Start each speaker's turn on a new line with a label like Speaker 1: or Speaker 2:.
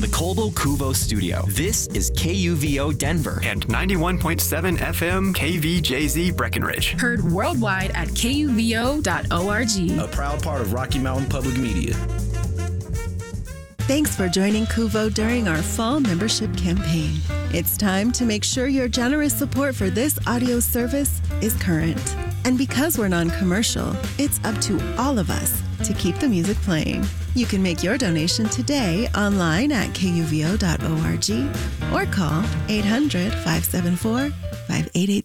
Speaker 1: the Colbo Cuvo studio, this is KUVO Denver
Speaker 2: and 91.7 FM KVJZ Breckenridge.
Speaker 3: Heard worldwide at kuvo.org.
Speaker 4: A proud part of Rocky Mountain Public Media.
Speaker 5: Thanks for joining Cuvo during our fall membership campaign. It's time to make sure your generous support for this audio service is current. And because we're non-commercial, it's up to all of us to keep the music playing. You can make your donation today online at kuvo.org or call 800-574-5886.